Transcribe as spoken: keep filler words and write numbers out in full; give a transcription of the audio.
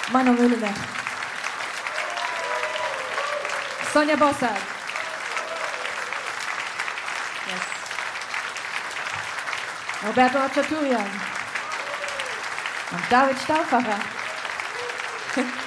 Mano Mühlener. Sonja Bossert. Yes. Roberto Acciaturian. Und David Stauffacher.